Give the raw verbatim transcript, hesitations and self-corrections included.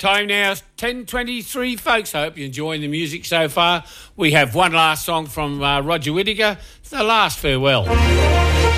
Time now, ten twenty-three, folks. I hope you're enjoying the music so far. We have one last song from uh, Roger Whittaker, The Last Farewell.